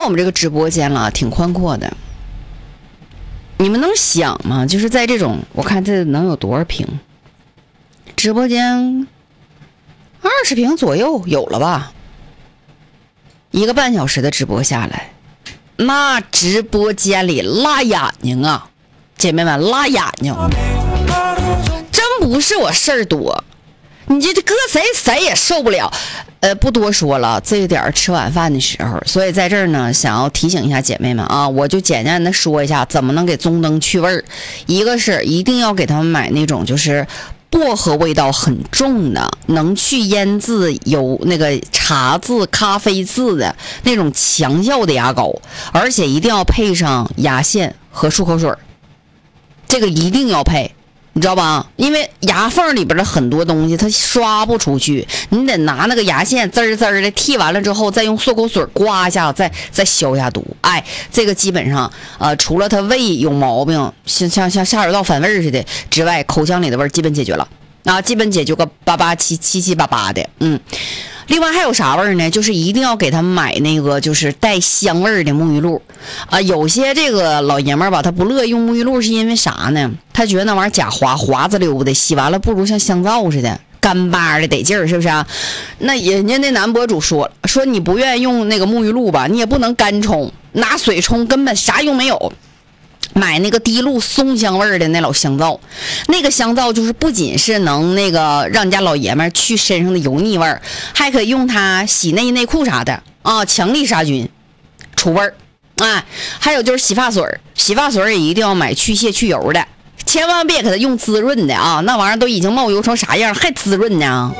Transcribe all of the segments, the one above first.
我们这个直播间了，挺宽阔的。你们能想吗？就是在这种，我看这能有多少平？直播间20平左右有了吧？1个半小时的直播下来，那直播间里辣眼睛啊，姐妹们辣眼睛，真不是我事儿多。你这搁谁也受不了，不多说了，这点吃晚饭的时候，所以在这儿呢，想要提醒一下姐妹们啊，我就简单的说一下怎么能给中灯去味儿。一个是一定要给他们买那种就是薄荷味道很重的，能去烟渍、有那个茶渍、咖啡渍的那种强效的牙膏，而且一定要配上牙线和漱口水，这个一定要配。你知道吧？因为牙缝里边的很多东西它刷不出去，你得拿那个牙线滋儿滋儿的剃完了之后，再用漱口水刮一下，再消一下毒。哎，这个基本上除了它胃有毛病，像下水道反味似的之外，口腔里的味儿基本解决了啊，基本解决个8788的。另外还有啥味儿呢？就是一定要给他们买那个就是带香味儿的沐浴露啊。有些这个老爷们儿吧，他不乐意用沐浴露，是因为啥呢？他觉得那玩意儿假滑滋溜的，洗完了不如像香皂似的干巴的得劲儿，是不是啊？那人家那男博主说你不愿意用那个沐浴露吧，你也不能干冲，拿水冲根本啥用没有。买那个滴露松香味儿的那老香皂，那个香皂就是不仅是能那个让你家老爷们儿去身上的油腻味儿，还可以用它洗内衣内裤啥的啊，强力杀菌除味儿。还有就是洗发水也一定要买去屑去油的，千万别给它用滋润的啊，那玩意儿都已经冒油成啥样还滋润呢。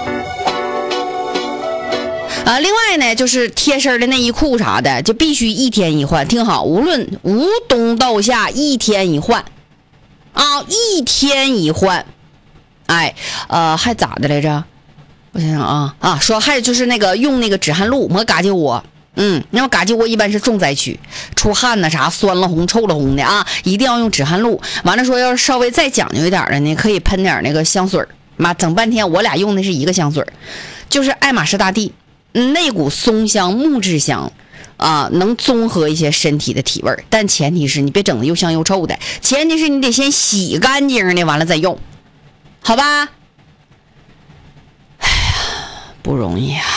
另外呢，就是贴身的内衣裤啥的，就必须1天1换。听好，无论无冬到夏，1天1换啊，1天1换。还咋的来着？我想想说还有就是那个用那个止汗露抹嘎叽窝。那么嘎叽窝一般是重灾区，出汗呐啥酸了红臭了红的啊，一定要用止汗露。完了说要是稍微再讲究一点的呢，可以喷点那个香水。妈整半天我俩用的是一个香水，就是爱马仕大地。那股松香木质香能综合一些身体的体味，但前提是你别整的又香又臭的，前提是你得先洗干净的，完了再用，好吧？哎呀，不容易啊，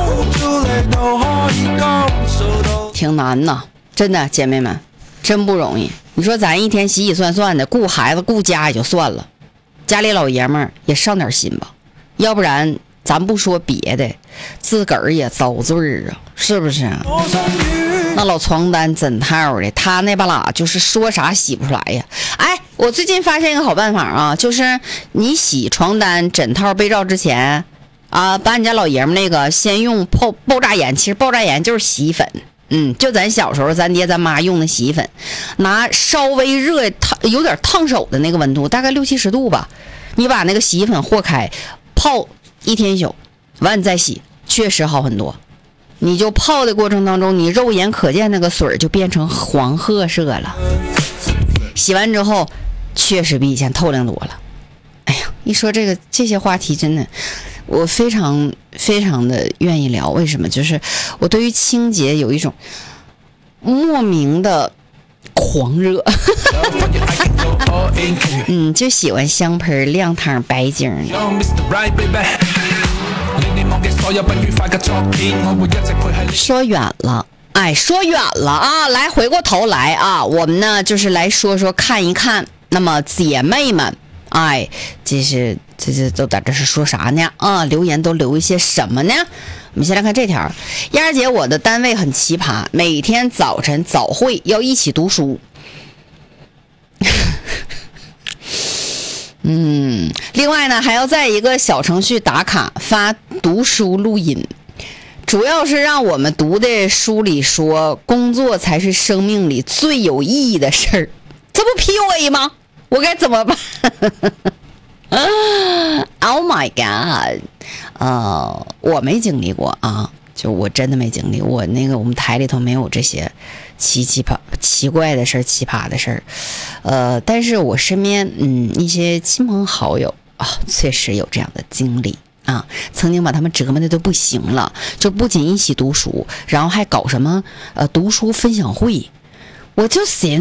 挺难呐，真的，姐妹们，真不容易。你说咱一天洗洗涮涮的，顾孩子顾家也就算了，家里老爷们儿也上点心吧，要不然咱不说别的，自个儿也遭罪啊，是不是啊？那老床单枕套的，他那巴拉就是说啥洗不出来呀。我最近发现一个好办法啊，就是你洗床单枕套被罩之前把你家老爷们那个先用爆炸盐，其实爆炸盐就是洗衣粉，就咱小时候咱爹咱妈用的洗衣粉，拿稍微热有点烫手的那个温度，大概60-70度吧，你把那个洗衣粉和开泡1天1宿，完你再洗，确实好很多。你就泡的过程当中，你肉眼可见那个水就变成黄褐色了，洗完之后确实比以前透亮多了。哎呀，一说这些话题真的我非常非常的愿意聊，为什么？就是我对于清洁有一种莫名的狂热就喜欢香喷亮堂白净的。说远了，说远了啊！来，回过头来啊，我们呢就是来说说看一看，那么姐妹们，这都在这是说啥呢？留言都留一些什么呢？我们先来看这条，燕儿姐，我的单位很奇葩，每天早晨早会要一起读书。另外呢，还要在一个小程序打卡发读书录音，主要是让我们读的书里说工作才是生命里最有意义的事儿，这不 PUA 吗？我该怎么办？Oh my god！ 我没经历过啊，就我真的没经历，我们台里头没有这些奇怪的事儿、奇葩的事儿，但是我身边一些亲朋好友确实有这样的经历啊，曾经把他们折磨的都不行了，就不仅一起读书，然后还搞什么读书分享会。我就寻